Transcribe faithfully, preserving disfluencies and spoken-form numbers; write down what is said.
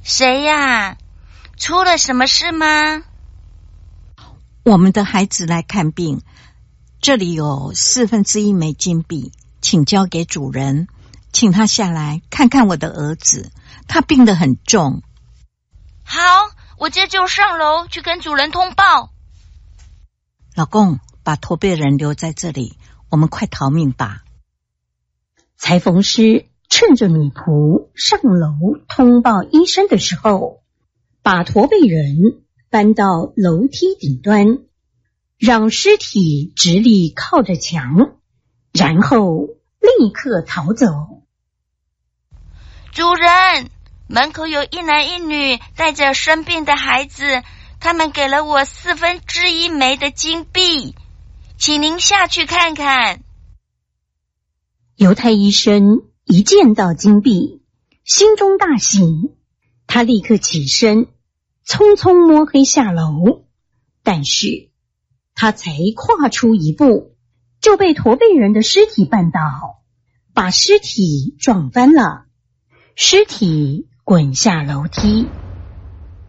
谁呀？出了什么事吗？ 我们的孩子来看病，这里有四分之一枚金币，请交给主人，请他下来看看我的儿子，他病得很重。 好，我这就上楼去跟主人通报。 老公，把驼背人留在这里，我们快逃命吧。 裁缝师趁着女仆上楼通报医生的时候，把驼背人搬到楼梯顶端，让尸体直立靠着墙，然后立刻逃走。 主人，门口有一男一女带着生病的孩子，他们给了我四分之一枚的金币，请您下去看看。 犹太医生一见到金币，心中大喜，他立刻起身，匆匆摸黑下楼。但是他才跨出一步，就被驼背人的尸体绊倒，把尸体撞翻了，尸体滚下楼梯。